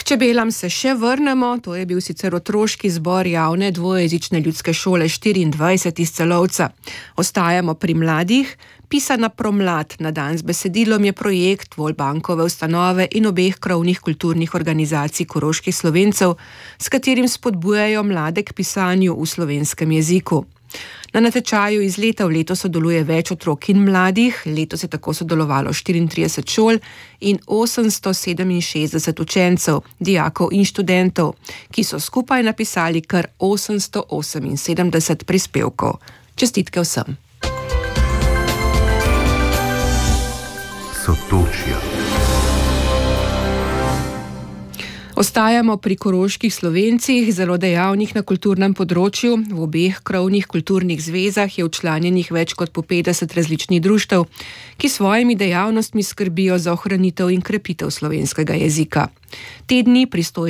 K čebelam se še vrnemo, to je bil sicer otroški zbor javne dvojezične ljudske šole 24 iz Celovca. Ostajamo pri mladih. Pisana promlad na dan z besedilom je projekt Volbankove ustanove in obeh krovnih kulturnih organizacij koroških Slovencev, s katerim spodbujajo mlade k pisanju v slovenskem jeziku. Na natečaju iz leta v leto sodeluje več otrok in mladih, letos je tako sodelovalo 34 šol in 867 učencev, dijakov in študentov, ki so skupaj napisali kar 878 prispevkov. Čestitke vsem. Sotočja. Ostajamo pri koroških Slovencih, zelo dejavnih na kulturnem področju. V obeh krovnih kulturnih zvezah je včlanjenih več kot po 50 različnih društev, ki svojimi dejavnostmi skrbijo za ohranitev in krepitev slovenskega jezika. Te dni pristojni